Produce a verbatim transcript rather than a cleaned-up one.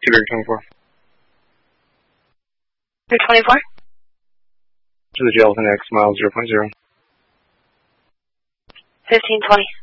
Two twenty-four. Two twenty-four? To the jail within X miles zero point zero. Fifteen twenty.